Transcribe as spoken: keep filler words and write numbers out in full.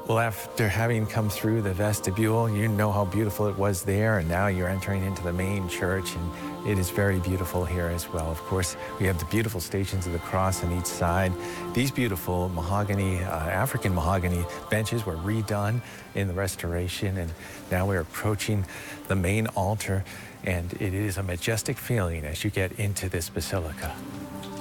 Well, after having come through the vestibule, you know how beautiful it was there, and now you're entering into the main church, and it is very beautiful here as well. Of course, we have the beautiful Stations of the Cross on each side. These beautiful mahogany, uh, African mahogany benches were redone in the restoration, and now we're approaching the main altar, and it is a majestic feeling as you get into this basilica.